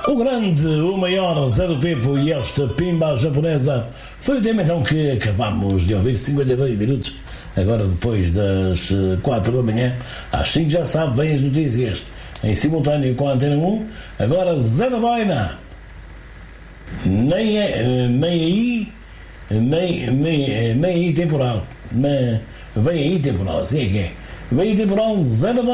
O grande, o maior Zé do Pipo e esta pimba japonesa foi o tema então que acabamos de ouvir, 52 minutos, agora depois das 4 da manhã, às 5 já sabe, vêm as notícias em simultâneo com a Antena 1, agora Zé da Boina, nem aí temporal, vem aí temporal, assim é que é, vem aí temporal Zé da Boina.